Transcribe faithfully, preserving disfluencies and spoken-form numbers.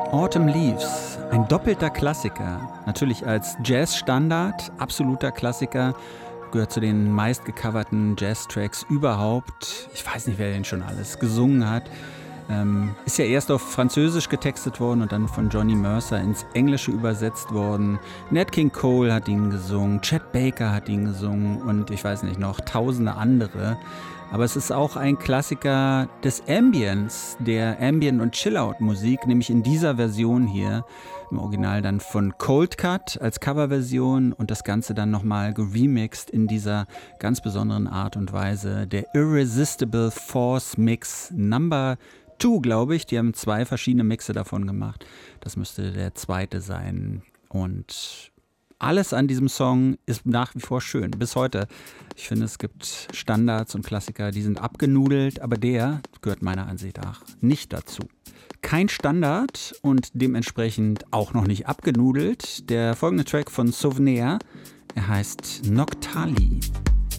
Autumn Leaves, ein doppelter Klassiker. Natürlich als Jazz-Standard, absoluter Klassiker. Gehört zu den meistgecoverten Jazz-Tracks überhaupt. Ich weiß nicht, wer den schon alles gesungen hat. Ähm, ist ja erst auf Französisch getextet worden und dann von Johnny Mercer ins Englische übersetzt worden. Nat King Cole hat ihn gesungen, Chet Baker hat ihn gesungen und ich weiß nicht, noch tausende andere. Aber es ist auch ein Klassiker des Ambience, der Ambient- und Chill-Out-Musik, nämlich in dieser Version hier, im Original dann von Cold Cut als Coverversion und das Ganze dann nochmal geremixed in dieser ganz besonderen Art und Weise. Der Irresistible Force Mix Number zwei, glaube ich. Die haben zwei verschiedene Mixe davon gemacht. Das müsste der zweite sein. Und alles an diesem Song ist nach wie vor schön, bis heute. Ich finde, es gibt Standards und Klassiker, die sind abgenudelt, aber der gehört meiner Ansicht nach nicht dazu. Kein Standard und dementsprechend auch noch nicht abgenudelt. Der folgende Track von Souvenir, er heißt Noctali.